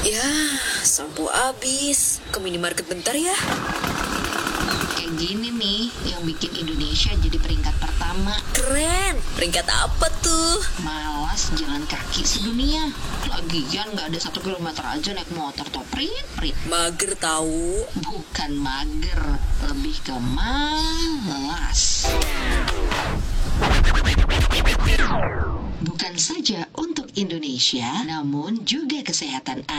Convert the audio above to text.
Ya, sampo habis. Ke minimarket bentar ya. Kayak gini nih yang bikin Indonesia jadi peringkat pertama. Keren. Peringkat apa tuh? Malas jalan kaki sedunia. Lagian gak ada 1 kilometer aja naik motor toh prit. Mager tahu. Bukan mager, lebih ke malas. Bukan saja untuk Indonesia, namun juga kesehatan